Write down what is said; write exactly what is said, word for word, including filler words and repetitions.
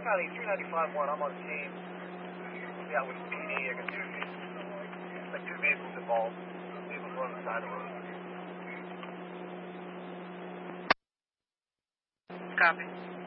County, three ninety-five one, I'm on the scene. Yeah, with P D. I got two, like two vehicles involved. Vehicles are on the side of the road. Copy.